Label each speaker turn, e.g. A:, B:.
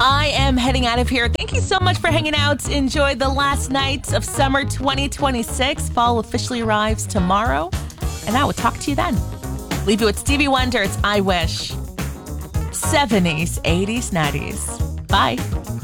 A: I am heading out of here. Thank you so much for hanging out. Enjoy the last night of summer 2026. Fall officially arrives tomorrow. And I will talk to you then. Leave you with Stevie Wonder. It's I Wish. 70s, 80s, 90s. Bye.